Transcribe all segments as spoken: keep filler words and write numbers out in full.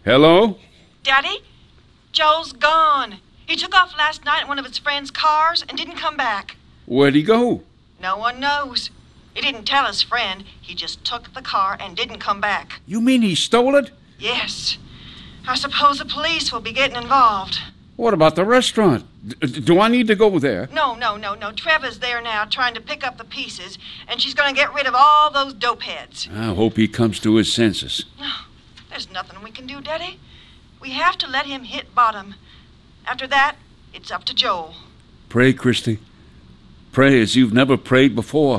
Hello? Daddy, Joe's gone. He took off last night in one of his friend's cars and didn't come back. Where'd he go? No one knows. He didn't tell his friend. He just took the car and didn't come back. You mean he stole it? Yes. I suppose the police will be getting involved. What about the restaurant? D- do I need to go there? No, no, no, no. Trevor's there now trying to pick up the pieces, and she's going to get rid of all those dopeheads. I hope he comes to his senses. No, there's nothing we can do, Daddy. We have to let him hit bottom. After that, it's up to Joel. Pray, Christy. Pray as you've never prayed before.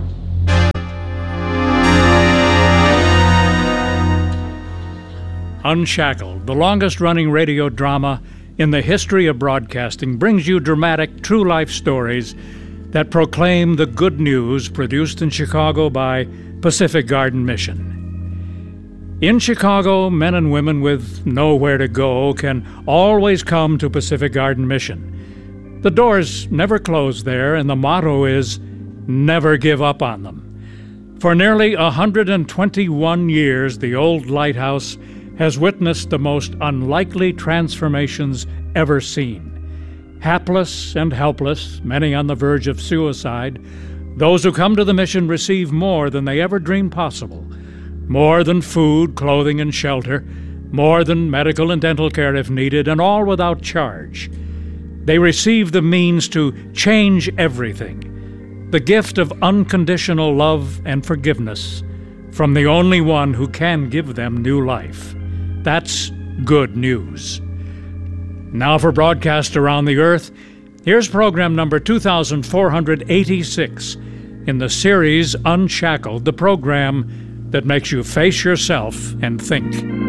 Unshackled, the longest-running radio drama in the history of broadcasting, brings you dramatic, true-life stories that proclaim the good news produced in Chicago by Pacific Garden Mission. In Chicago, men and women with nowhere to go can always come to Pacific Garden Mission. The doors never close there, and the motto is, never give up on them. For nearly one hundred twenty-one years, the old lighthouse has witnessed the most unlikely transformations ever seen. Hapless and helpless, many on the verge of suicide, those who come to the mission receive more than they ever dreamed possible. More than food, clothing, and shelter, more than medical and dental care if needed, and all without charge. They receive the means to change everything, the gift of unconditional love and forgiveness from the only one who can give them new life. That's good news. Now for broadcast around the earth, here's program number two thousand four hundred eighty-six in the series Unshackled, the program that makes you face yourself and think.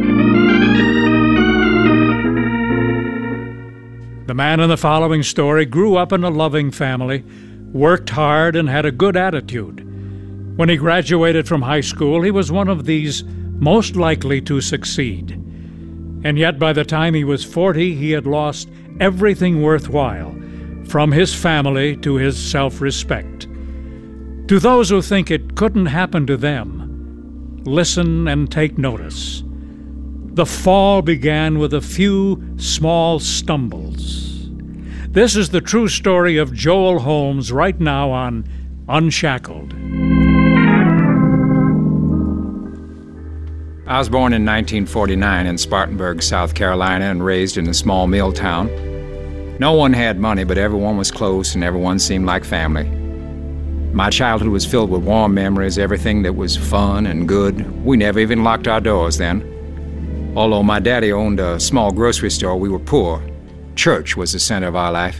The man in the following story grew up in a loving family, worked hard, and had a good attitude. When he graduated from high school, he was one of these most likely to succeed. And yet by the time he was forty, he had lost everything worthwhile, from his family to his self-respect. To those who think it couldn't happen to them, listen and take notice. The fall began with a few small stumbles. This is the true story of Joel Holmes right now on Unshackled. I was born in nineteen forty-nine in Spartanburg, South Carolina, and raised in a small mill town. No one had money, but everyone was close and everyone seemed like family. My childhood was filled with warm memories, everything that was fun and good. We never even locked our doors then. Although my daddy owned a small grocery store, we were poor. Church was the center of our life.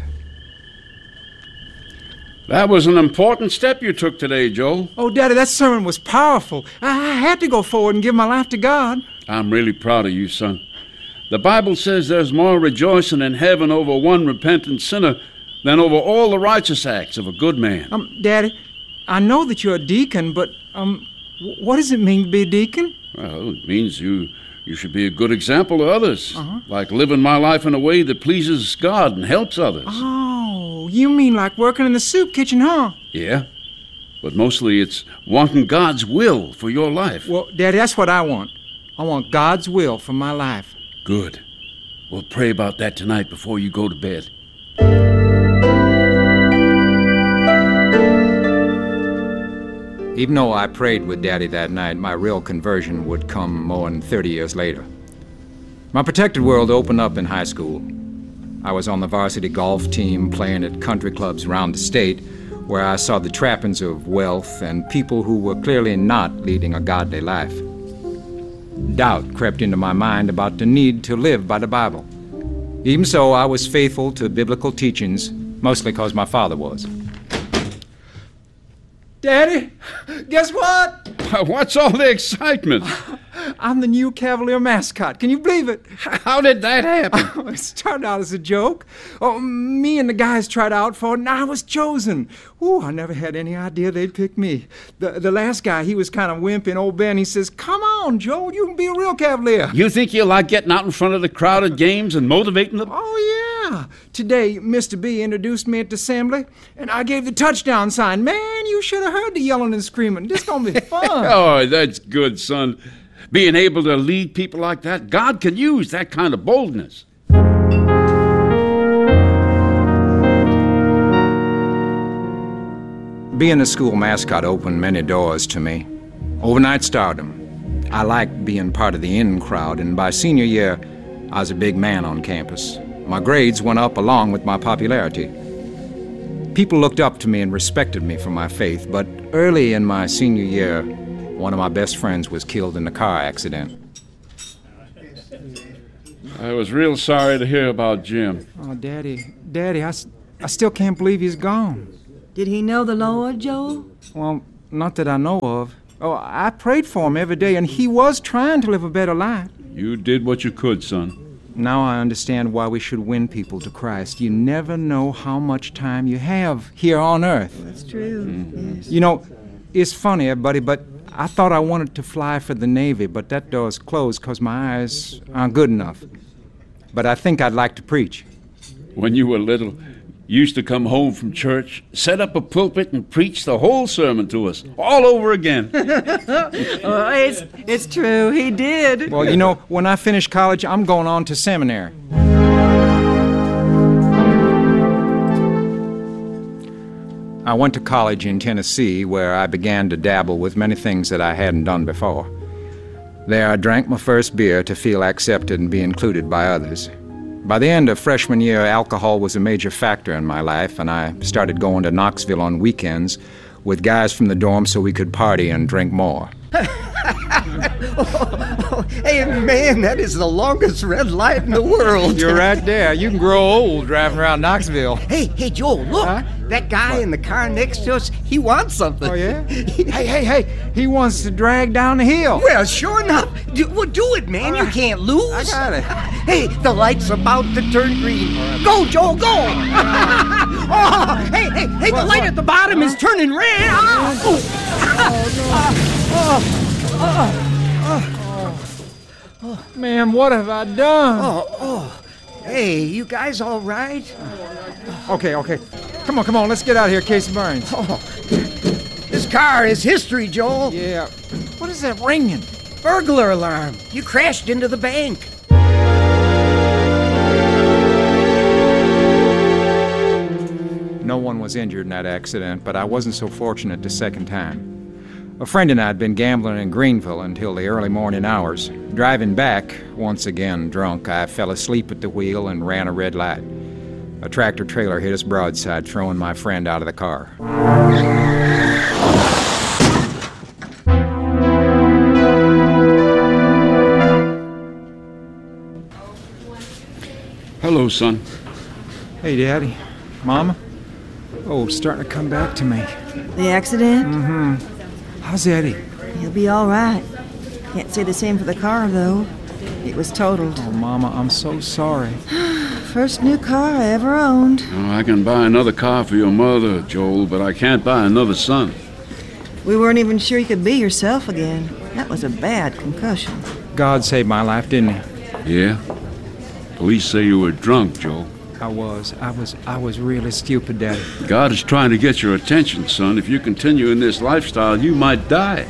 That was an important step you took today, Joel. Oh, Daddy, that sermon was powerful. I had to go forward and give my life to God. I'm really proud of you, son. The Bible says there's more rejoicing in heaven over one repentant sinner than over all the righteous acts of a good man. Um, Daddy, I know that you're a deacon, but, um, what does it mean to be a deacon? Well, it means you you should be a good example to others, uh-huh. like living my life in a way that pleases God and helps others. Oh, you mean like working in the soup kitchen, huh? Yeah, but mostly it's wanting God's will for your life. Well, Daddy, that's what I want. I want God's will for my life. Good. We'll pray about that tonight before you go to bed. Even though I prayed with Daddy that night, my real conversion would come more than thirty years later. My protected world opened up in high school. I was on the varsity golf team playing at country clubs around the state, where I saw the trappings of wealth and people who were clearly not leading a godly life. Doubt crept into my mind about the need to live by the Bible. Even so, I was faithful to biblical teachings, mostly because my father was. Daddy, guess what? What's all the excitement? I'm the new Cavalier mascot. Can you believe it? How did that happen? It started out as a joke. Oh, me and the guys tried out for it, and I was chosen. Ooh, I never had any idea they'd pick me. The the last guy, he was kind of wimping. Old Ben, he says, "Come on, Joe, you can be a real Cavalier." You think you like getting out in front of the crowded games and motivating them? Oh, yeah. Today, Mister B introduced me at the assembly, and I gave the touchdown sign. Man, you should have heard the yelling and screaming. This gonna be fun. Oh, that's good, son. being able to lead people like that. God can use that kind of boldness. Being a school mascot opened many doors to me. Overnight stardom. I liked being part of the in crowd, and by senior year, I was a big man on campus. My grades went up along with my popularity. People looked up to me and respected me for my faith, but early in my senior year, one of my best friends was killed in a car accident. I was real sorry to hear about Jim. Oh, Daddy, Daddy, I, s- I still can't believe he's gone. Did he know the Lord, Joel? Well, not that I know of. Oh, I prayed for him every day, and he was trying to live a better life. You did what you could, son. Now I understand why we should win people to Christ. You never know how much time you have here on earth. That's true. Mm-hmm. Yes. You know, it's funny, buddy, but I thought I wanted to fly for the Navy, but that door's closed because my eyes aren't good enough. But I think I'd like to preach. When you were little, you used to come home from church, set up a pulpit, and preach the whole sermon to us, all over again. Oh, it's, it's true. He did. Well, you know, when I finish college, I'm going on to seminary. I went to college in Tennessee, where I began to dabble with many things that I hadn't done before. There, I drank my first beer to feel accepted and be included by others. By the end of freshman year, alcohol was a major factor in my life, and I started going to Knoxville on weekends with guys from the dorm so we could party and drink more. oh, hey, man, that is the longest red light in the world. You're right there. You can grow old driving around Knoxville. Hey, hey, Joel, look. Huh? That guy What? in the car next to us, he wants something. Oh, yeah? hey, hey, hey, he wants to drag down the hill. Well, sure enough. Do, well, do it, man. You can't lose. I got it. Hey, the light's about to turn green. Go, Joel, go. oh, hey, hey, hey, the light at the bottom is turning red. Oh. Man, what have I done? Oh, oh. Hey, you guys all right? Okay, okay. Come on, come on, let's get out of here, Casey Burns. Oh, this car is history, Joel. Yeah. What is that ringing? Burglar alarm. You crashed into the bank. No one was injured in that accident, but I wasn't so fortunate the second time. A friend and I had been gambling in Greenville until the early morning hours. Driving back, once again drunk, I fell asleep at the wheel and ran a red light. A tractor-trailer hit us broadside, throwing my friend out of the car. Hello, son. Hey, Daddy. Mama? Oh, it's starting to come back to me. The accident? Mm-hmm. How's Eddie? He'll be all right. Can't say the same for the car, though. It was totaled. Oh, Mama, I'm so sorry. First new car I ever owned. Oh, I can buy another car for your mother, Joel, but I can't buy another son. We weren't even sure you could be yourself again. That was a bad concussion. God saved my life, didn't he? Yeah? Police say you were drunk, Joel. I was. I was. I was really stupid, Daddy. God is trying to get your attention, son. If you continue in this lifestyle, you might die.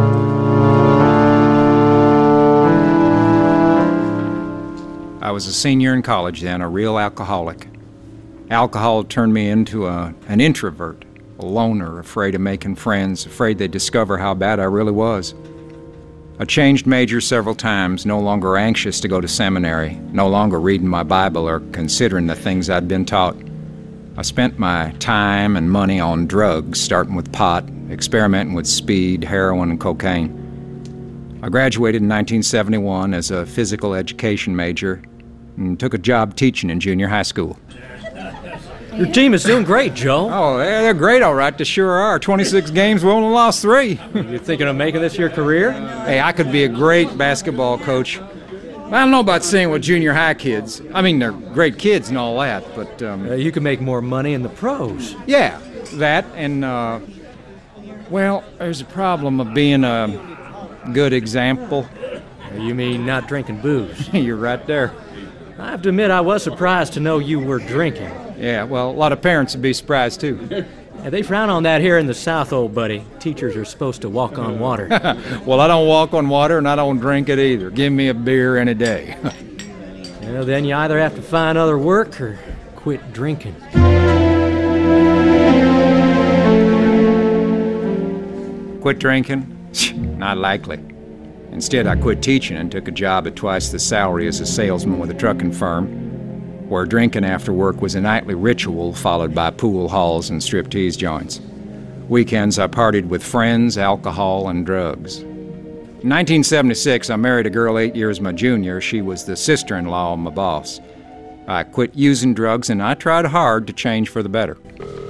I was a senior in college then, a real alcoholic. Alcohol turned me into a, an introvert, a loner, afraid of making friends, afraid they'd discover how bad I really was. I changed majors several times, no longer anxious to go to seminary, no longer reading my Bible or considering the things I'd been taught. I spent my time and money on drugs, starting with pot, experimenting with speed, heroin, and cocaine. I graduated in nineteen seventy-one as a physical education major and took a job teaching in junior high school. Your team is doing great, Joe. Oh, they're, they're great, all right. They sure are. twenty-six games, we only lost three. You're thinking of making this your career? Hey, I could be a great basketball coach. I don't know about saying with junior high kids. I mean, they're great kids and all that, but, um... Uh, you can make more money in the pros. yeah, that and, uh... well, there's a problem of being a good example. You mean not drinking booze? You're right there. I have to admit I was surprised to know you were drinking. Yeah, well, a lot of parents would be surprised, too. Yeah, they frown on that here in the South, old buddy. Teachers are supposed to walk on water. Well, I don't walk on water, and I don't drink it either. Give me a beer any day. Well, then you either have to find other work or quit drinking. Quit drinking? Not likely. Instead, I quit teaching and took a job at twice the salary as a salesman with a trucking firm, where drinking after work was a nightly ritual followed by pool halls and striptease joints. Weekends, I partied with friends, alcohol, and drugs. In nineteen seventy-six, I married a girl eight years my junior. She was the sister-in-law of my boss. I quit using drugs, and I tried hard to change for the better.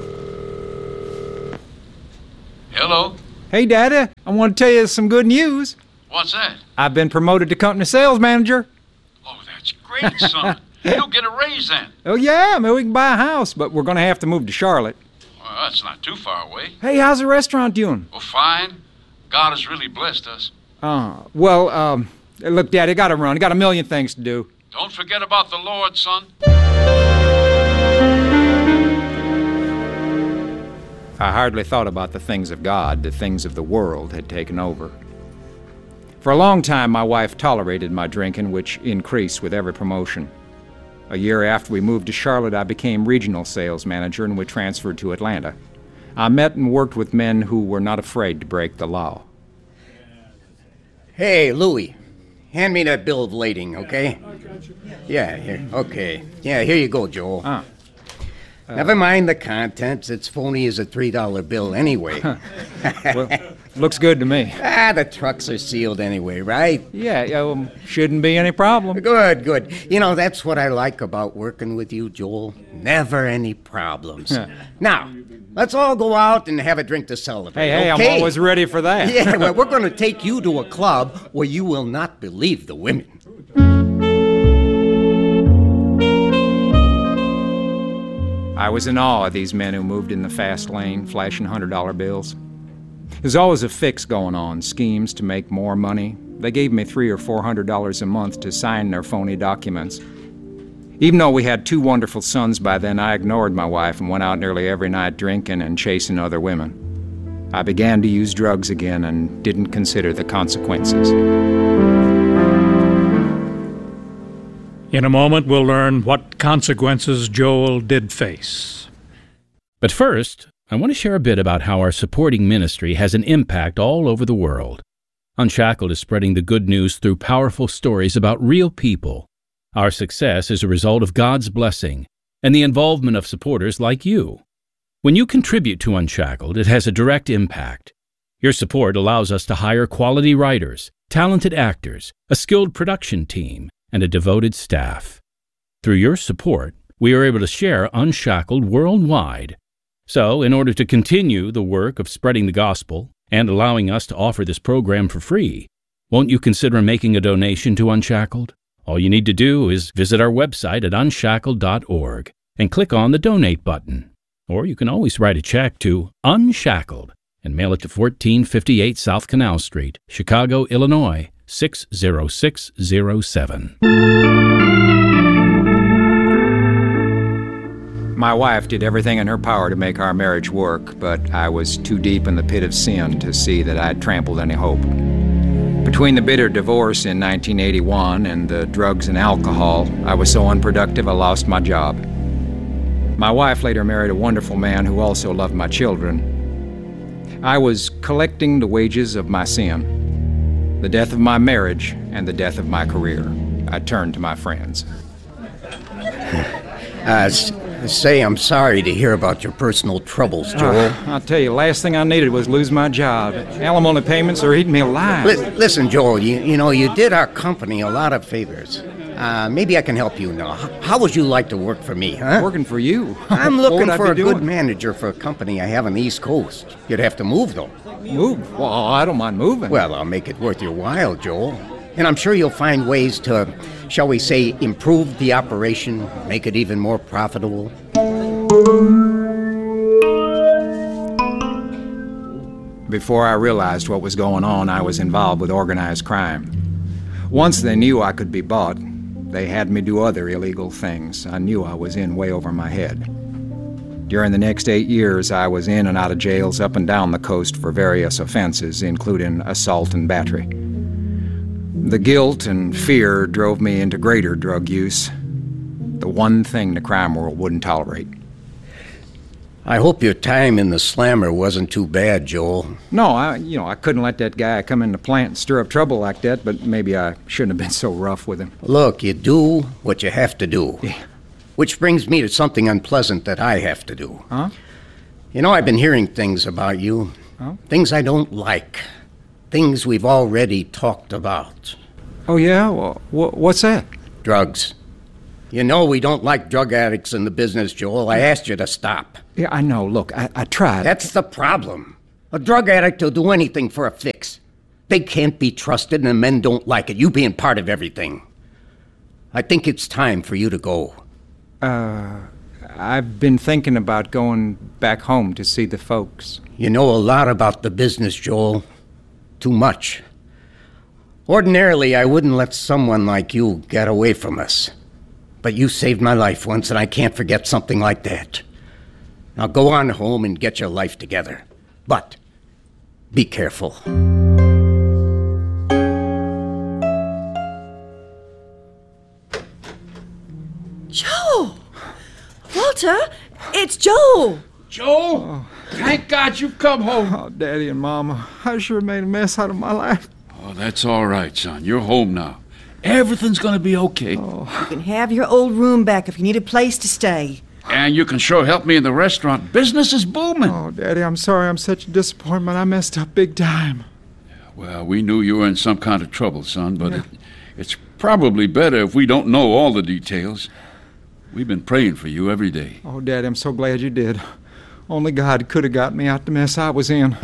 Hello? Hey, Daddy, I want to tell you some good news. What's that? I've been promoted to company sales manager. Oh, that's great, son. You'll get a raise then. Oh, yeah, I mean, we can buy a house, but we're going to have to move to Charlotte. Well, that's not too far away. Hey, how's the restaurant doing? Well, fine. God has really blessed us. Uh, well, um, look, Daddy, I got to run. I got a million things to do. Don't forget about the Lord, son. I hardly thought about the things of God. The things of the world had taken over. For a long time, my wife tolerated my drinking, which increased with every promotion. A year after we moved to Charlotte, I became regional sales manager and we transferred to Atlanta. I met and worked with men who were not afraid to break the law. Hey, Louie, hand me that bill of lading, okay? Yeah, here. Okay. Yeah, here you go, Joel. Uh, uh, Never mind the contents. It's phony as a three dollar bill anyway. Well, looks good to me. Ah, the trucks are sealed anyway, right? Yeah, yeah, um, shouldn't be any problem. Good, good. You know, that's what I like about working with you, Joel. Never any problems. Now, let's all go out and have a drink to celebrate. Hey, hey, okay? I'm always ready for that. Yeah, well, we're going to take you to a club where you will not believe the women. I was in awe of these men who moved in the fast lane, flashing one hundred dollar bills. There's always a fix going on, schemes to make more money. They gave me three or four hundred dollars a month to sign their phony documents. Even though we had two wonderful sons by then, I ignored my wife and went out nearly every night drinking and chasing other women. I began to use drugs again and didn't consider the consequences. In a moment, we'll learn what consequences Joel did face. But first, I want to share a bit about how our supporting ministry has an impact all over the world. Unshackled is spreading the good news through powerful stories about real people. Our success is a result of God's blessing and the involvement of supporters like you. When you contribute to Unshackled, it has a direct impact. Your support allows us to hire quality writers, talented actors, a skilled production team, and a devoted staff. Through your support, we are able to share Unshackled worldwide. So, in order to continue the work of spreading the gospel and allowing us to offer this program for free, won't you consider making a donation to Unshackled? All you need to do is visit our website at unshackled dot org and click on the Donate button. Or you can always write a check to Unshackled and mail it to fourteen fifty-eight South Canal Street, Chicago, Illinois, six zero six zero seven. My wife did everything in her power to make our marriage work, but I was too deep in the pit of sin to see that I'd trampled any hope. Between the bitter divorce in nineteen eighty-one and the drugs and alcohol, I was so unproductive I lost my job. My wife later married a wonderful man who also loved my children. I was collecting the wages of my sin. The death of my marriage and the death of my career. I turned to my friends. Uh, s- say I'm sorry to hear about your personal troubles, Joel. Uh, I'll tell you, last thing I needed was lose my job. Alimony payments are eating me alive. Li- listen, Joel, you, you know, you did our company a lot of favors. Uh, maybe I can help you now. H- How would you like to work for me, huh? Working for you. I'm What looking would I for a be good doing? manager for a company I have on the East Coast. You'd have to move, though. Move? Well, I don't mind moving. Well, I'll make it worth your while, Joel. And I'm sure you'll find ways to, shall we say, improve the operation, make it even more profitable. Before I realized what was going on, I was involved with organized crime. Once they knew I could be bought, they had me do other illegal things. I knew I was in way over my head. During the next eight years, I was in and out of jails up and down the coast for various offenses, including assault and battery. The guilt and fear drove me into greater drug use, the one thing the crime world wouldn't tolerate. I hope your time in the slammer wasn't too bad, Joel. No, I, you know, I couldn't let that guy come in the plant and stir up trouble like that, but maybe I shouldn't have been so rough with him. Look, you do what you have to do. Yeah. Which brings me to something unpleasant that I have to do. Huh? You know, I've been hearing things about you. Huh? Things I don't like. Things we've already talked about. Oh, yeah? Well, wh- what's that? Drugs. You know we don't like drug addicts in the business, Joel. I asked you to stop. Yeah, I know. Look, I, I tried. That's the problem. A drug addict will do anything for a fix. They can't be trusted, and the men don't like it. You being part of everything. I think it's time for you to go. Uh, I've been thinking about going back home to see the folks. You know a lot about the business, Joel. Too much. Ordinarily, I wouldn't let someone like you get away from us. But you saved my life once, and I can't forget something like that. Now go on home and get your life together. But be careful. Joel! Walter, it's Joel! Joel, oh. Thank God you've come home. Oh, Daddy and Mama, I sure made a mess out of my life. Oh, that's all right, son. You're home now. Everything's going to be okay. Oh. You can have your old room back if you need a place to stay. And you can sure help me in the restaurant. Business is booming. Oh, Daddy, I'm sorry I'm such a disappointment. I messed up big time. Well, we knew you were in some kind of trouble, son, but yeah. it, it's probably better if we don't know all the details. We've been praying for you every day. Oh, Daddy, I'm so glad you did. Only God could have got me out the mess I was in.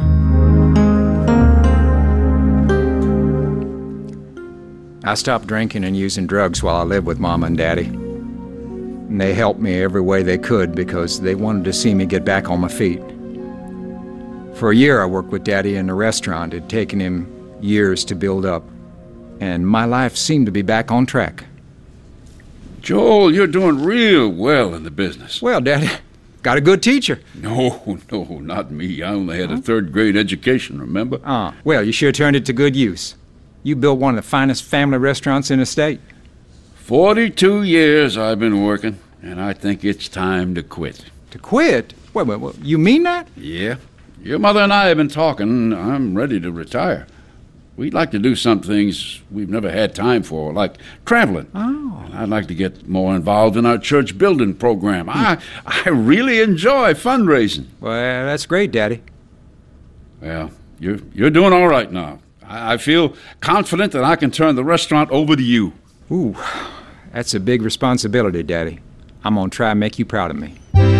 I stopped drinking and using drugs while I lived with Mama and Daddy. And they helped me every way they could because they wanted to see me get back on my feet. For a year I worked with Daddy in a restaurant. It had taken him years to build up. And my life seemed to be back on track. Joel, you're doing real well in the business. Well, Daddy, got a good teacher. No, no, not me. I only had a third grade education, remember? Ah, uh, well, you sure turned it to good use. You built one of the finest family restaurants in the state. Forty-two years I've been working, and I think it's time to quit. To quit? Wait, wait, wait, you mean that? Yeah. Your mother and I have been talking. I'm ready to retire. We'd like to do some things we've never had time for, like traveling. Oh. And I'd like to get more involved in our church building program. I I really enjoy fundraising. Well, that's great, Daddy. Well, you're, you're doing all right now. I, I feel confident that I can turn the restaurant over to you. Ooh, that's a big responsibility, Daddy. I'm going to try and make you proud of me.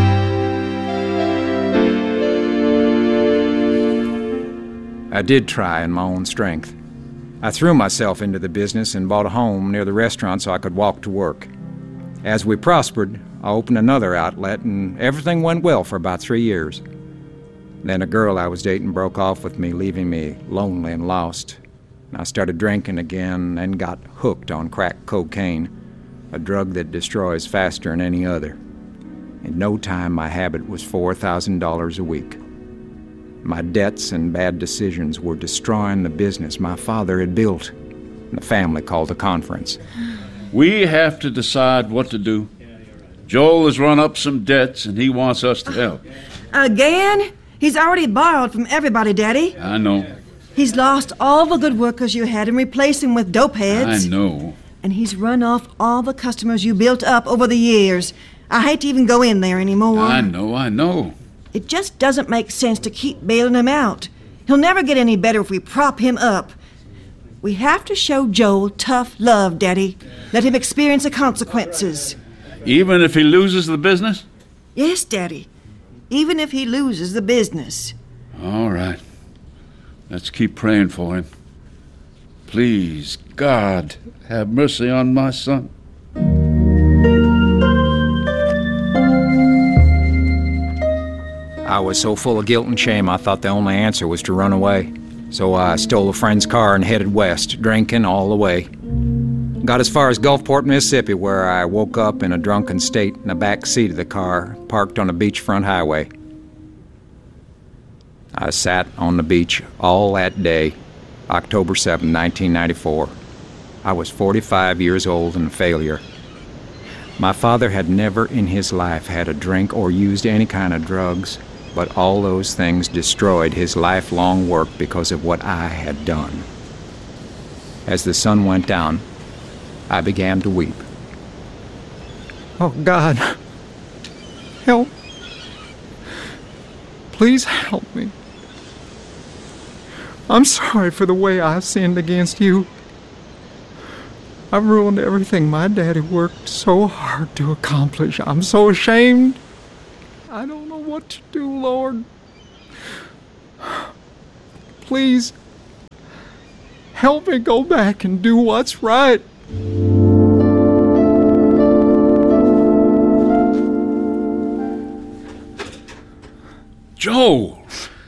I did try in my own strength. I threw myself into the business and bought a home near the restaurant so I could walk to work. As we prospered, I opened another outlet, and everything went well for about three years. Then a girl I was dating broke off with me, leaving me lonely and lost. I started drinking again and got hooked on crack cocaine, a drug that destroys faster than any other. In no time, my habit was four thousand dollars a week. My debts and bad decisions were destroying the business my father had built. The family called a conference. We have to decide what to do. Joel has run up some debts, and he wants us to help. Again? He's already borrowed from everybody, Daddy. I know. He's lost all the good workers you had and replaced them with dope heads. I know. And he's run off all the customers you built up over the years. I hate to even go in there anymore. I know, I know. It just doesn't make sense to keep bailing him out. He'll never get any better if we prop him up. We have to show Joel tough love, Daddy. Let him experience the consequences. Even if he loses the business? Yes, Daddy. Even if he loses the business. All right. Let's keep praying for him. Please, God, have mercy on my son. I was so full of guilt and shame, I thought the only answer was to run away. So I stole a friend's car and headed west, drinking all the way. Got as far as Gulfport, Mississippi, where I woke up in a drunken state in the back seat of the car, parked on a beachfront highway. I sat on the beach all that day, October seventh, nineteen ninety-four. I was forty-five years old and a failure. My father had never in his life had a drink or used any kind of drugs, but all those things destroyed his lifelong work because of what I had done. As the sun went down, I began to weep. Oh, God. Help. Please help me. I'm sorry for the way I sinned against you. I've ruined everything my daddy worked so hard to accomplish. I'm so ashamed. I don't know what to do, Lord. Please, help me go back and do what's right. Joel!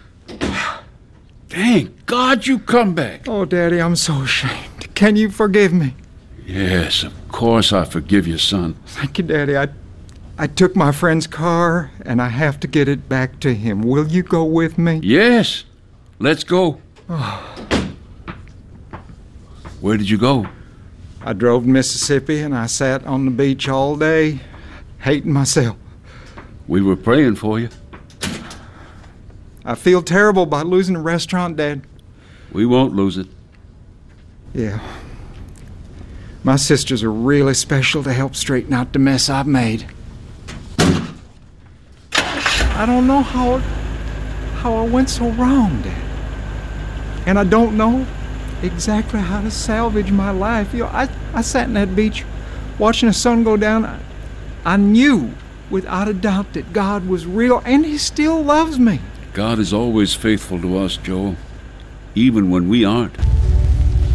Thank God you come back. Oh, Daddy, I'm so ashamed. Can you forgive me? Yes, of course I forgive you, son. Thank you, Daddy. I, I took my friend's car, and I have to get it back to him. Will you go with me? Yes. Let's go. Oh. Where did you go? I drove to Mississippi, and I sat on the beach all day, hating myself. We were praying for you. I feel terrible about losing the restaurant, Dad. We won't lose it. Yeah. My sisters are really special to help straighten out the mess I've made. I don't know how, how I went so wrong, Dad. And I don't know exactly how to salvage my life. You know, I, I sat on that beach watching the sun go down. I, I knew without a doubt that God was real, and He still loves me. God is always faithful to us, Joel, even when we aren't.